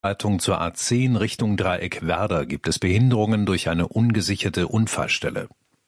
Leitung zur A10 Richtung Dreieck Werder gibt es Behinderungen durch eine ungesicherte Unfallstelle.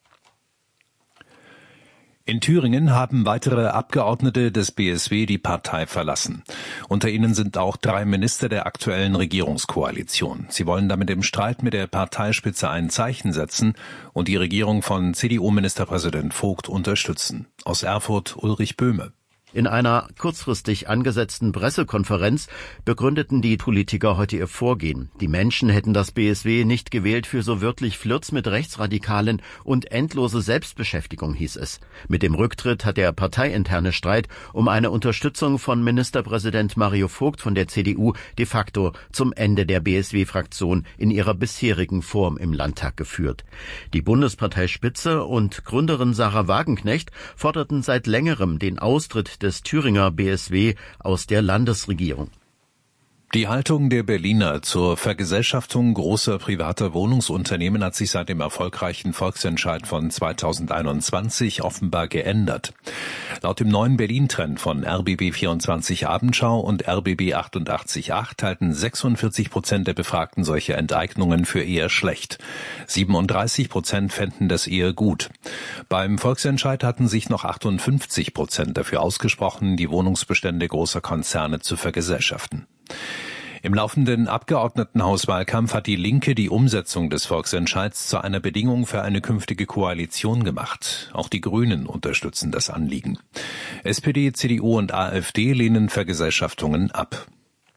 In Thüringen haben weitere Abgeordnete des BSW die Partei verlassen. Unter ihnen sind auch 3 Minister der aktuellen Regierungskoalition. Sie wollen damit im Streit mit der Parteispitze ein Zeichen setzen und die Regierung von CDU-Ministerpräsident Vogt unterstützen. Aus Erfurt Ulrich Böhme. In einer kurzfristig angesetzten Pressekonferenz begründeten die Politiker heute ihr Vorgehen. Die Menschen hätten das BSW nicht gewählt für so wörtlich Flirts mit Rechtsradikalen und endlose Selbstbeschäftigung, hieß es. Mit dem Rücktritt hat der parteiinterne Streit um eine Unterstützung von Ministerpräsident Mario Vogt von der CDU de facto zum Ende der BSW-Fraktion in ihrer bisherigen Form im Landtag geführt. Die Bundesparteispitze und Gründerin Sarah Wagenknecht forderten seit längerem den Austritt des Thüringer BSW aus der Landesregierung. Die Haltung der Berliner zur Vergesellschaftung großer privater Wohnungsunternehmen hat sich seit dem erfolgreichen Volksentscheid von 2021 offenbar geändert. Laut dem neuen Berlin-Trend von RBB24 Abendschau und RBB 88.8 halten 46% der Befragten solche Enteignungen für eher schlecht. 37% fänden das eher gut. Beim Volksentscheid hatten sich noch 58% dafür ausgesprochen, die Wohnungsbestände großer Konzerne zu vergesellschaften. Im laufenden Abgeordnetenhauswahlkampf hat die Linke die Umsetzung des Volksentscheids zu einer Bedingung für eine künftige Koalition gemacht. Auch die Grünen unterstützen das Anliegen. SPD, CDU und AfD lehnen Vergesellschaftungen ab.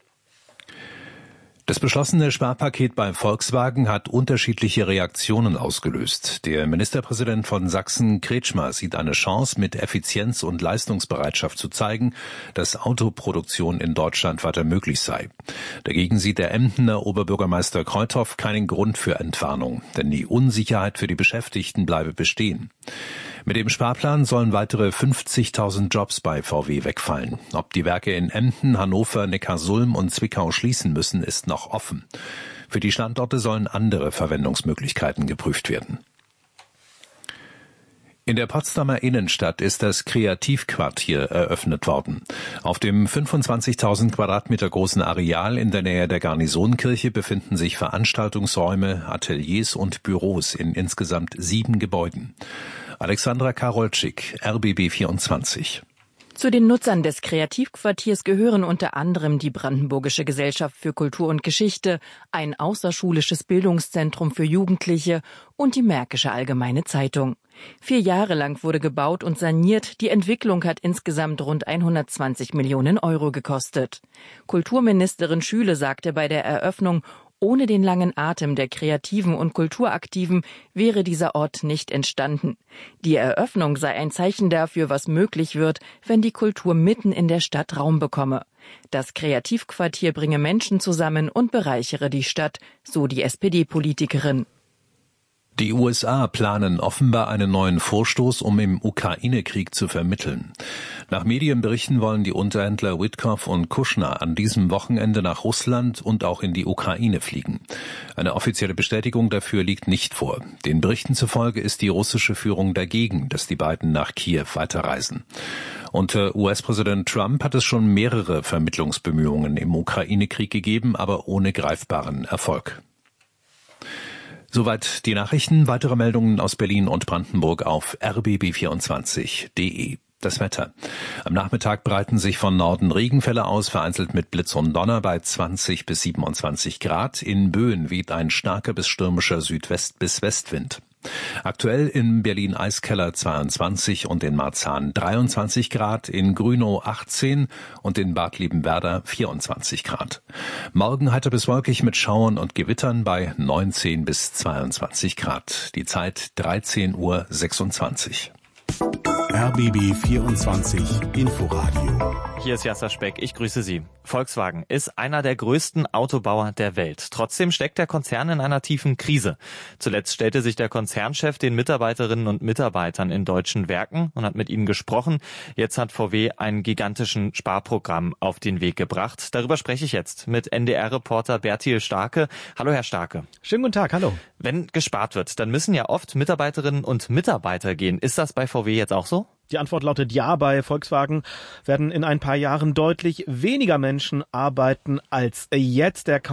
Das beschlossene Sparpaket bei Volkswagen hat unterschiedliche Reaktionen ausgelöst. Der Ministerpräsident von Sachsen, Kretschmer, sieht eine Chance, mit Effizienz und Leistungsbereitschaft zu zeigen, dass Autoproduktion in Deutschland weiter möglich sei. Dagegen sieht der Emdener Oberbürgermeister Kreuthoff keinen Grund für Entwarnung, denn die Unsicherheit für die Beschäftigten bleibe bestehen. Mit dem Sparplan sollen weitere 50.000 Jobs bei VW wegfallen. Ob die Werke in Emden, Hannover, Neckarsulm und Zwickau schließen müssen, ist noch offen. Für die Standorte sollen andere Verwendungsmöglichkeiten geprüft werden. In der Potsdamer Innenstadt ist das Kreativquartier eröffnet worden. Auf dem 25.000 Quadratmeter großen Areal in der Nähe der Garnisonkirche befinden sich Veranstaltungsräume, Ateliers und Büros in insgesamt 7 Gebäuden. Alexandra Karolczyk, RBB24. Zu den Nutzern des Kreativquartiers gehören unter anderem die Brandenburgische Gesellschaft für Kultur und Geschichte, ein außerschulisches Bildungszentrum für Jugendliche und die Märkische Allgemeine Zeitung. 4 Jahre lang wurde gebaut und saniert. Die Entwicklung hat insgesamt rund 120 Millionen Euro gekostet. Kulturministerin Schüle sagte bei der Eröffnung, ohne den langen Atem der Kreativen und Kulturaktiven wäre dieser Ort nicht entstanden. Die Eröffnung sei ein Zeichen dafür, was möglich wird, wenn die Kultur mitten in der Stadt Raum bekomme. Das Kreativquartier bringe Menschen zusammen und bereichere die Stadt, so die SPD-Politikerin. Die USA planen offenbar einen neuen Vorstoß, um im Ukraine-Krieg zu vermitteln. Nach Medienberichten wollen die Unterhändler Witkoff und Kushner an diesem Wochenende nach Russland und auch in die Ukraine fliegen. Eine offizielle Bestätigung dafür liegt nicht vor. Den Berichten zufolge ist die russische Führung dagegen, dass die beiden nach Kiew weiterreisen. Unter US-Präsident Trump hat es schon mehrere Vermittlungsbemühungen im Ukraine-Krieg gegeben, aber ohne greifbaren Erfolg. Soweit die Nachrichten. Weitere Meldungen aus Berlin und Brandenburg auf rbb24.de. Das Wetter. Am Nachmittag breiten sich von Norden Regenfälle aus, vereinzelt mit Blitz und Donner bei 20 bis 27 Grad. In Böen weht ein starker bis stürmischer Südwest- bis Westwind. Aktuell in Berlin-Eiskeller 22 und in Marzahn 23 Grad, in Grünow 18 und in Bad Liebenwerda 24 Grad. Morgen heiter bis wolkig mit Schauern und Gewittern bei 19 bis 22 Grad. Die Zeit 13:26 Uhr. RBB 24 Inforadio. Hier ist Jasser Speck, ich grüße Sie. Volkswagen ist einer der größten Autobauer der Welt. Trotzdem steckt der Konzern in einer tiefen Krise. Zuletzt stellte sich der Konzernchef den Mitarbeiterinnen und Mitarbeitern in deutschen Werken und hat mit ihnen gesprochen. Jetzt hat VW ein gigantischen Sparprogramm auf den Weg gebracht. Darüber spreche ich jetzt mit NDR-Reporter Bertil Starke. Hallo, Herr Starke. Schönen guten Tag, hallo. Wenn gespart wird, dann müssen ja oft Mitarbeiterinnen und Mitarbeiter gehen. Ist das bei VW jetzt auch so? Die Antwort lautet ja. Bei Volkswagen werden in ein paar Jahren deutlich weniger Menschen arbeiten als jetzt. Der